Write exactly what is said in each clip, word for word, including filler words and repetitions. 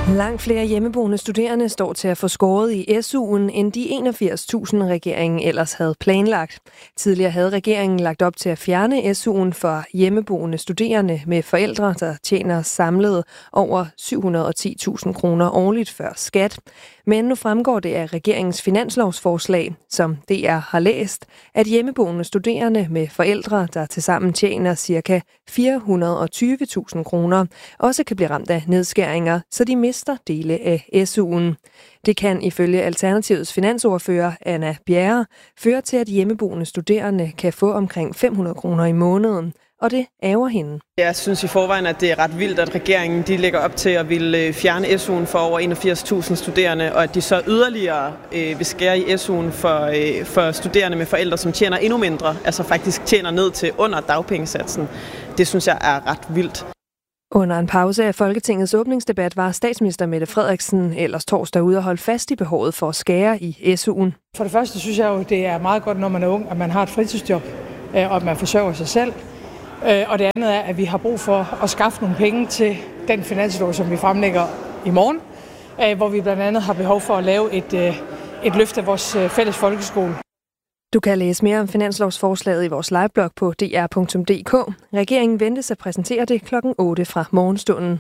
Langt flere hjemmeboende studerende står til at få skåret i S U'en, end de enogfirs tusind regeringen ellers havde planlagt. Tidligere havde regeringen lagt op til at fjerne S U'en for hjemmeboende studerende med forældre, der tjener samlet over syv hundrede og ti tusind kroner årligt før skat. Men nu fremgår det af regeringens finanslovsforslag, som D R har læst, at hjemmeboende studerende med forældre, der tilsammen tjener ca. fire hundrede og tyve tusind kroner, også kan blive ramt af nedskæringer, så de mister dele af S U'en. Det kan ifølge Alternativets finansordfører Anna Bjerre føre til, at hjemmeboende studerende kan få omkring fem hundrede kroner i måneden, og det ærger hende. Jeg synes i forvejen, at det er ret vildt, at regeringen de lægger op til at ville fjerne S U'en for over enogfirs tusind studerende, og at de så yderligere øh, vil skære i S U'en for, øh, for studerende med forældre, som tjener endnu mindre, altså faktisk tjener ned til under dagpengesatsen. Det synes jeg er ret vildt. Under en pause af Folketingets åbningsdebat var statsminister Mette Frederiksen ellers torsdag ude og holde fast i behovet for at skære i S U'en. For det første synes jeg jo, det er meget godt, når man er ung, at man har et fritidsjob, og at man forsørger sig selv. Og det andet er, at vi har brug for at skaffe nogle penge til den finanslov, som vi fremlægger i morgen, hvor vi blandt andet har behov for at lave et, et løft af vores fælles folkeskole. Du kan læse mere om finanslovsforslaget i vores liveblog på d r punktum d k. Regeringen ventes at præsentere det klokken otte fra morgenstunden.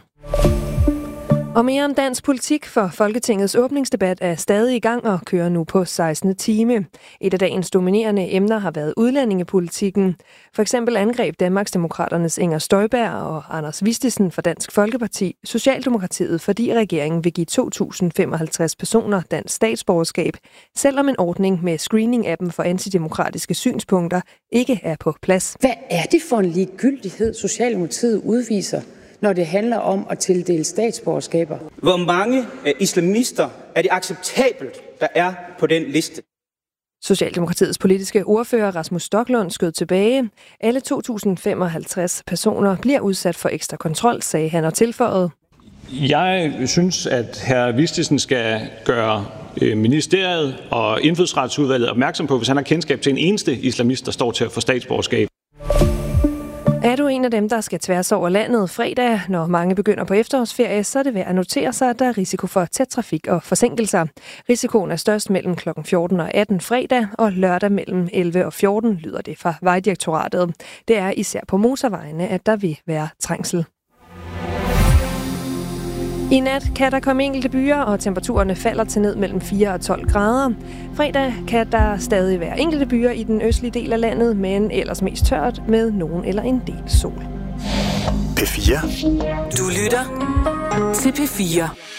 Og mere om dansk politik, for Folketingets åbningsdebat er stadig i gang og kører nu på sekstende time. Et af dagens dominerende emner har været udlændingepolitikken. For eksempel angreb Danmarksdemokraternes Inger Støjberg og Anders Vistisen fra Dansk Folkeparti Socialdemokratiet, fordi regeringen vil give to tusind femoghalvtreds personer dansk statsborgerskab, selvom en ordning med screening-appen for antidemokratiske synspunkter ikke er på plads. Hvad er det for en ligegyldighed, Socialdemokratiet udviser, når det handler om at tildele statsborgerskaber? Hvor mange islamister er det acceptabelt, der er på den liste? Socialdemokratiets politiske ordfører Rasmus Stoklund skød tilbage. Alle to tusind femoghalvtreds personer bliver udsat for ekstra kontrol, sagde han og tilføjede. Jeg synes, at hr. Vistisen skal gøre ministeriet og indfødsretsudvalget opmærksom på, hvis han har kendskab til en eneste islamist, der står til at få statsborgerskab. Er du en af dem, der skal tværs over landet fredag, når mange begynder på efterårsferie, så er det værd at notere sig, at der er risiko for tæt trafik og forsinkelser. Risikoen er størst mellem klokken fjorten og atten fredag, og lørdag mellem elleve og fjorten, lyder det fra Vejdirektoratet. Det er især på motorvejene, at der vil være trængsel. I nat kan der komme enkelte byer, og temperaturerne falder til ned mellem fire og tolv grader. Fredag kan der stadig være enkelte byer i den østlige del af landet, men ellers mest tørt med nogen eller en del sol. P fire. Du lytter til P fire.